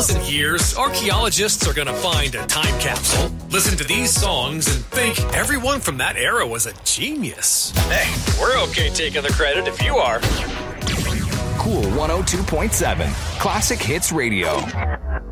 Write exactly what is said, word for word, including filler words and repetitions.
thousand years, archaeologists are going to find a time capsule, listen to these songs, and think everyone from that era was a genius. Hey, we're okay taking the credit if you are. Cool one oh two point seven, Classic Hits Radio.